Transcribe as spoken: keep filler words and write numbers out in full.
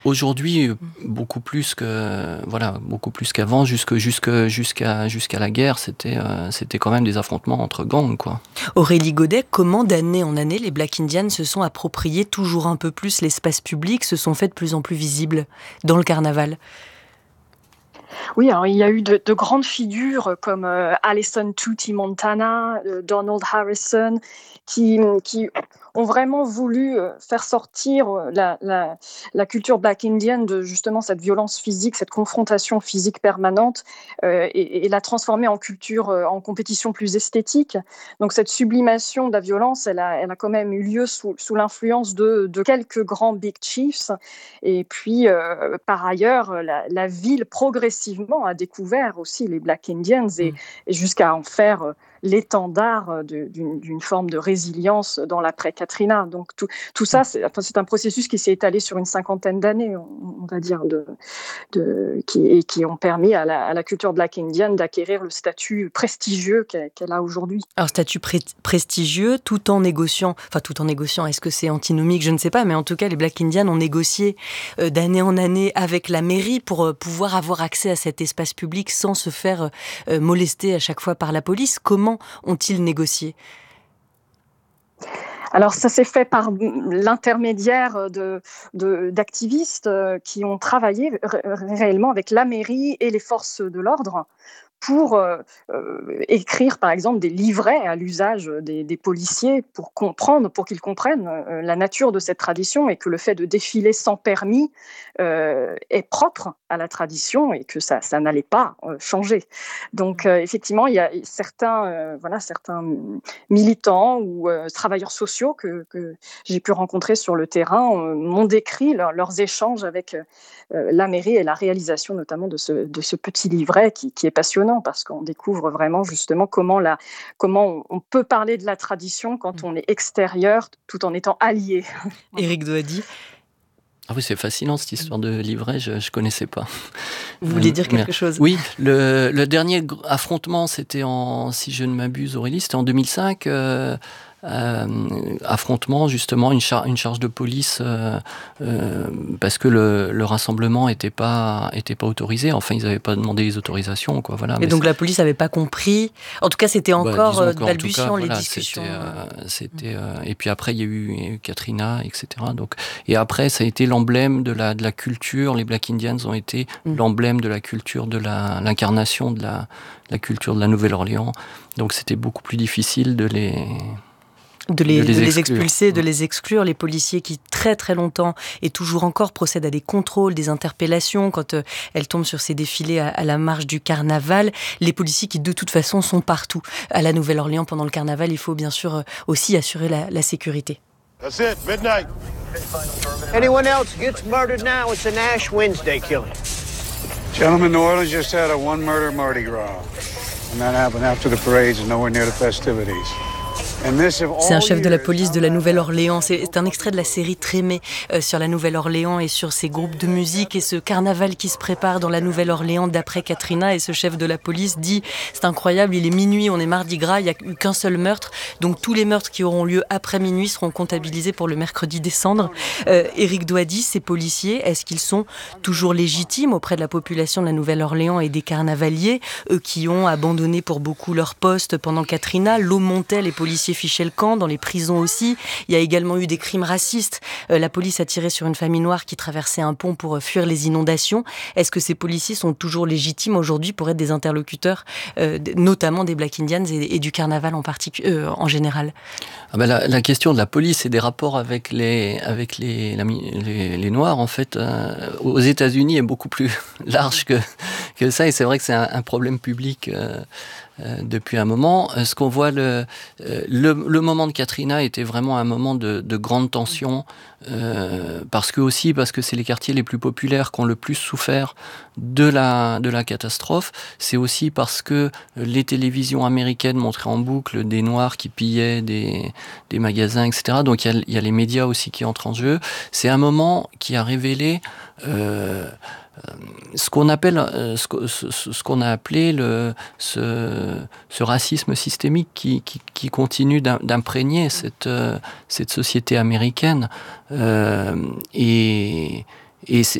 Aujourd'hui, beaucoup plus que voilà, beaucoup plus qu'avant, jusque, jusque, jusqu'à, jusqu'à la guerre, c'était, euh, c'était quand même des affrontements entre gangs, quoi. Aurélie Godet, comment d'année en année les Black Indians se sont appropriés toujours un peu plus l'espace public, se sont fait de plus en plus visibles dans le carnaval? Oui, alors il y a eu de, de grandes figures comme euh, Alison Tutti Montana, euh, Donald Harrison, qui, qui ont vraiment voulu euh, faire sortir euh, la, la, la culture black indian de justement cette violence physique, cette confrontation physique permanente, euh, et, et la transformer en culture, euh, en compétition plus esthétique. Donc cette sublimation de la violence, elle a, elle a quand même eu lieu sous, sous l'influence de, de quelques grands big chiefs. Et puis, euh, par ailleurs, la, la ville progressivement a découvert aussi les Black Indians et, et jusqu'à en faire euh, l'étendard de, d'une, d'une forme de résilience dans l'après-Katrina. Donc tout, tout ça, c'est, enfin, c'est un processus qui s'est étalé sur une cinquantaine d'années, on, on va dire, de, de, qui, et qui ont permis à la, à la culture Black Indian d'acquérir le statut prestigieux qu'elle, qu'elle a aujourd'hui. Alors statut pré- prestigieux, tout en négociant, enfin tout en négociant, est-ce que c'est antinomique, je ne sais pas, mais en tout cas les Black Indians ont négocié euh, d'année en année avec la mairie pour euh, pouvoir avoir accès à cet espace public sans se faire euh, molester à chaque fois par la police. Comment ont-ils négocié ? Alors ça s'est fait par l'intermédiaire de, de, d'activistes qui ont travaillé ré- réellement avec la mairie et les forces de l'ordre pour euh, euh, écrire, par exemple, des livrets à l'usage des, des policiers pour comprendre, pour qu'ils comprennent euh, la nature de cette tradition et que le fait de défiler sans permis euh, est propre à la tradition et que ça, ça n'allait pas euh, changer. Donc, euh, effectivement, il y a certains, euh, voilà, certains militants ou euh, travailleurs sociaux que, que j'ai pu rencontrer sur le terrain euh, m'ont décrit leur, leurs échanges avec euh, la mairie et la réalisation notamment de ce, de ce petit livret qui, qui est passionnant parce qu'on découvre vraiment justement comment, la, comment on peut parler de la tradition quand on est extérieur tout en étant allié. Éric Doady. Ah oui, c'est fascinant cette histoire de livret, je ne connaissais pas. Vous vouliez dire quelque Mais, chose ? Oui, le, le dernier affrontement, c'était en, si je ne m'abuse Aurélie, c'était en deux mille cinq, euh, euh, affrontement justement, une, char- une charge de police euh, euh, parce que le, le rassemblement n'était pas, était pas autorisé, enfin ils n'avaient pas demandé les autorisations, quoi, voilà. Et Mais donc c'est... la police n'avait pas compris, en tout cas c'était encore bah, euh, disons balbutiant cas, les voilà, discussions. C'était, euh, c'était, euh, et puis après il y a eu, il y a eu Katrina, et cetera. Donc, et après ça a été l'emblème de la, de la culture, les Black Indians ont été mm. l'emblème de la culture, de la, l'incarnation de la, la culture de la Nouvelle-Orléans. Donc c'était beaucoup plus difficile de les... De les, de, les de les exclure. expulser, de les exclure, les policiers qui très très longtemps et toujours encore procèdent à des contrôles, des interpellations quand euh, elles tombent sur ces défilés à, à la marche du carnaval. Les policiers qui de toute façon sont partout. À la Nouvelle-Orléans pendant le carnaval, il faut bien sûr euh, aussi assurer la, la sécurité. That's it, midnight. Anyone else gets murdered now, it's an Ash Wednesday killing. Gentlemen, New Orleans just had a one murder Mardi Gras. And that happened after the parades and nowhere near the festivities. C'est un chef de la police de la Nouvelle-Orléans. C'est un extrait de la série Trémé euh, sur la Nouvelle-Orléans et sur ces groupes de musique et ce carnaval qui se prépare dans la Nouvelle-Orléans d'après Katrina. Et ce chef de la police dit « C'est incroyable, il est minuit, on est Mardi Gras, il n'y a eu qu'un seul meurtre. Donc tous les meurtres qui auront lieu après minuit seront comptabilisés pour le mercredi des cendres. Euh, » Éric Doady, ces policiers, est-ce qu'ils sont toujours légitimes auprès de la population de la Nouvelle-Orléans et des carnavaliers, eux qui ont abandonné pour beaucoup leur poste pendant Katrina? L'eau montait, les policiers fichaient le camp, dans les prisons aussi. Il y a également eu des crimes racistes. Euh, la police a tiré sur une famille noire qui traversait un pont pour euh, fuir les inondations. Est-ce que ces policiers sont toujours légitimes aujourd'hui pour être des interlocuteurs, euh, notamment des Black Indians et, et du carnaval en, particu- euh, en général? Ah ben la, la question de la police et des rapports avec les, avec les, la, les, les Noirs, en fait, euh, aux États-Unis est beaucoup plus large que, que ça. Et c'est vrai que c'est un, un problème public euh, euh, depuis un moment. Ce qu'on voit, le, le, le moment de Katrina était vraiment un moment de, de grande tension, euh, parce que aussi parce que c'est les quartiers les plus populaires qui ont le plus souffert de la, de la catastrophe. C'est aussi parce que les télévisions américaines montraient en boucle des Noirs qui pillaient des, des magasins, et cetera. Donc il y, y a les médias aussi qui entrent en jeu. C'est un moment qui a révélé euh, ce qu'on appelle, ce, ce, ce qu'on a appelé le, ce, ce racisme systémique qui, qui, qui continue d'imprégner cette, cette société américaine. Euh, et Et